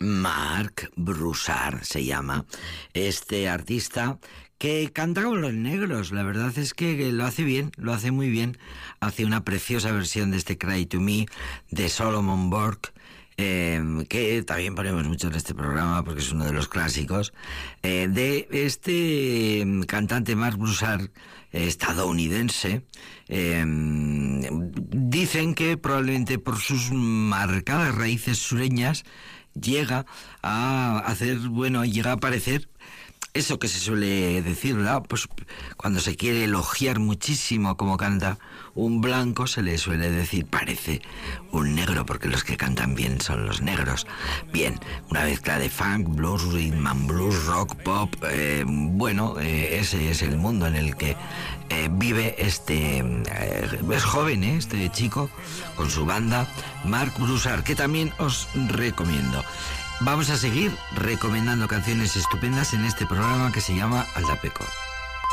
Marc Broussard se llama este artista que canta con los negros. La verdad es que lo hace bien, lo hace muy bien. Hace una preciosa versión de este Cry to Me de Solomon Burke, que también ponemos mucho en este programa porque es uno de los clásicos, de este cantante Marc Broussard, estadounidense. Dicen que probablemente por sus marcadas raíces sureñas llega a parecer eso que se suele decir, ¿verdad? Pues cuando se quiere elogiar muchísimo como canta un blanco, se le suele decir parece un negro, porque los que cantan bien son los negros. Bien, una mezcla de funk, blues, rhythm and blues, rock, pop. Ese es el mundo en el que vive es joven, este chico, con su banda, Marc Broussard, que también os recomiendo. Vamos a seguir recomendando canciones estupendas en este programa que se llama Aldapeco.